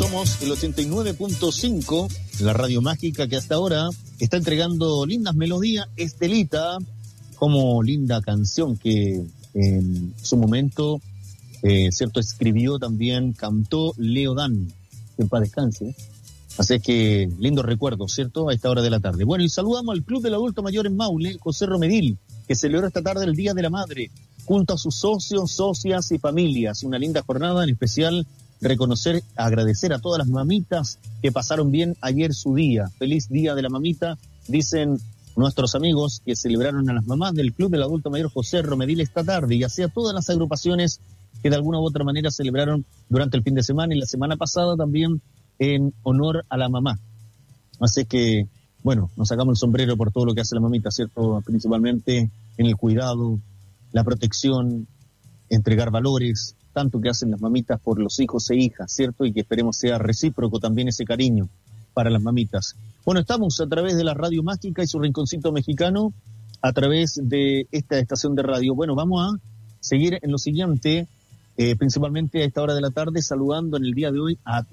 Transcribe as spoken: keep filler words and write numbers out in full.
somos el ochenta y nueve punto cinco, la radio mágica que hasta ahora está entregando lindas melodías. Estelita, como linda canción que en su momento, eh, cierto, escribió también, cantó Leo Dan, que en paz descanse. Así que lindo recuerdo, ¿cierto? A esta hora de la tarde. Bueno, y saludamos al Club del Adulto Mayor en Maule, José Romedil, que celebró esta tarde el Día de la Madre, junto a sus socios, socias y familias. Una linda jornada, en especial reconocer, agradecer a todas las mamitas que pasaron bien ayer su día. Feliz Día de la Mamita, dicen nuestros amigos que celebraron a las mamás del Club del Adulto Mayor José Romedil esta tarde, y así a todas las agrupaciones que de alguna u otra manera celebraron durante el fin de semana y la semana pasada también en honor a la mamá. Así que, bueno, nos sacamos el sombrero por todo lo que hace la mamita, ¿cierto? Principalmente en el cuidado, la protección, entregar valores, tanto que hacen las mamitas por los hijos e hijas, ¿cierto? Y que esperemos sea recíproco también ese cariño para las mamitas. Bueno, estamos a través de la Radio Mágica y su rinconcito mexicano, a través de esta estación de radio. Bueno, vamos a seguir en lo siguiente, eh, principalmente a esta hora de la tarde, saludando en el día de hoy a todos.